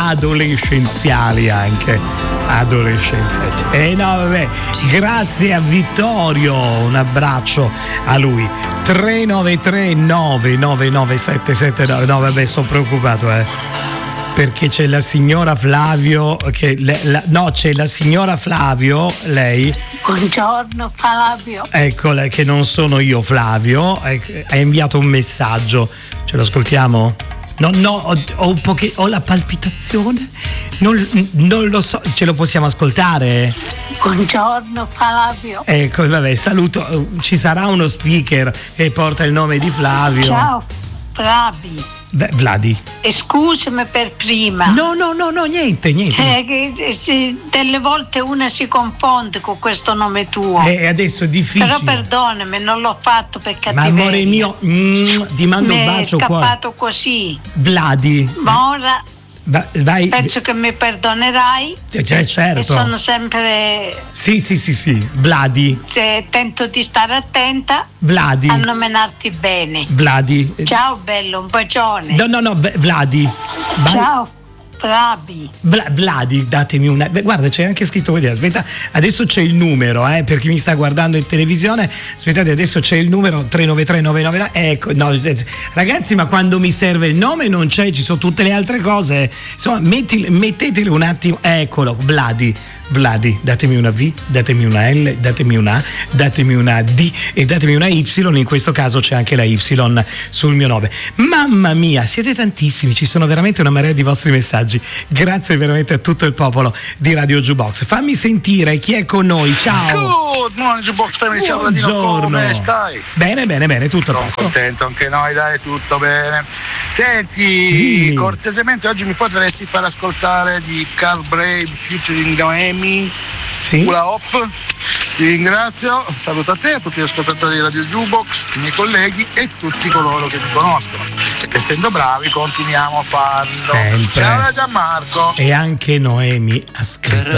adolescenziali anche. Adolescenziali. No, vabbè. Grazie a Vittorio, un abbraccio a lui. 393 999 no, vabbè, sono preoccupato, perché c'è la signora Flavio c'è la signora Flavio, lei. Buongiorno Flavio. Eccola, che non sono io Flavio, ha inviato un messaggio, ce lo ascoltiamo? No, ho la palpitazione, non lo so, ce lo possiamo ascoltare? Buongiorno Flavio. Ecco, vabbè, saluto, ci sarà uno speaker che porta il nome di Flavio. Ciao Flavi. Vladi. Scusami per prima. No, niente. Delle volte una si confonde con questo nome tuo. Adesso è difficile. Però perdonami, non l'ho fatto per cattiveria. Ma amore mio, ti mando un bacio qua. È scappato così. Vladi. Ma ora vai. Penso che mi perdonerai. Certo. E sono sempre. Sì. Vladi. Tento di stare attenta. Vladi. A nominarti bene. Vladi. Ciao bello, un bacione. No, Vladi. Ciao Flavi. Vladi, datemi una. Guarda, c'è anche scritto, aspetta, adesso c'è il numero, per chi mi sta guardando in televisione. Aspettate, adesso c'è il numero 393 999. Ecco, no, ragazzi, ma quando mi serve il nome non c'è, ci sono tutte le altre cose. Insomma, mettetelo un attimo. Eccolo, Vladi, datemi una V, datemi una L, datemi una A, datemi una D e datemi una Y. In questo caso c'è anche la Y sul mio nome. Mamma mia, siete tantissimi, ci sono veramente una marea di vostri messaggi. Grazie veramente a tutto il popolo di Radio Jukebox. Fammi sentire chi è con noi. Ciao. Good morning Jukebox, ciao Ladino, come stai? Bene, tutto a posto. Sono contento anche noi, dai, tutto bene. Senti, dimmi. Cortesemente oggi mi potresti far ascoltare di Carl Brave featuring Noemi? Sì. Hula Hop. Ti ringrazio, saluto a te, a tutti gli ascoltatori di Radio Jukebox, i miei colleghi e tutti coloro che mi conoscono. E essendo bravi continuiamo a farlo. Sempre. Ciao da Gianmarco. E anche Noemi ha scritto